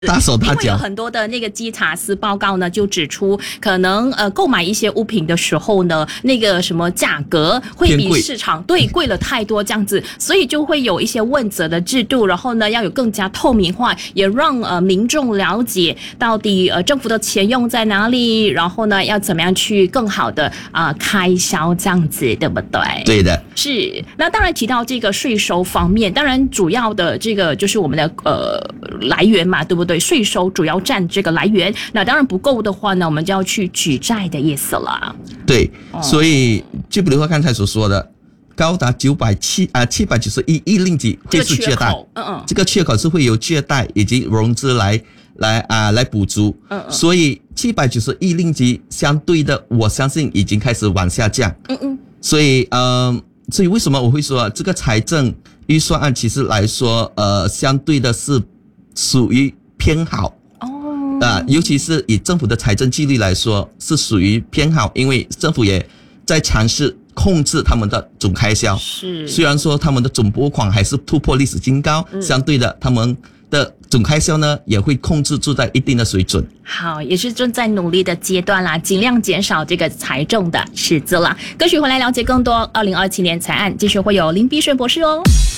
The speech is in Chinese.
大手大脚。 因为有很多的那个稽查司报告呢，就指出可能购买一些物品的时候呢，那个什么价格会比市场贵了太多这样子，所以就会有一些问责的制度，然后呢要有更加透明化，也让民众了解到底政府的钱用在哪里，然后呢要怎么样去更好的开销这样子，对不对？ 对的， 是。那当然提到这个税收方面，当然主要的这个就是我们的来源嘛，对不对？税收主要占这个来源，那当然不够的话呢，我们就要去举债的意思了。 对，所以就比如说刚才所说的，高达791亿令吉，这是借贷，这个缺口是会由借贷以及融资来补足，所以791亿令吉相对的，我相信已经开始往下降，所以为什么我会说这个财政预算案其实来说，相对的是属于偏好尤其是以政府的财政纪律来说是属于偏好，因为政府也在尝试控制他们的总开销。是，虽然说他们的总拨款还是突破历史新高，相对的他们的总开销呢也会控制住在一定的水准。 好，也是正在努力的阶段啦，尽量减少这个财政的赤字啦。歌曲回来了解更多2027年财案，继续会有林碧顺博士哦。